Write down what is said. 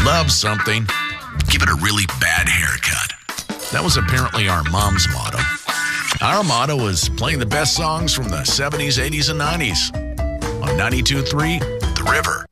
love something, give it a really bad haircut. That was apparently our mom's motto. Our motto is playing the best songs from the 70s, 80s, and 90s on 92.3 The River.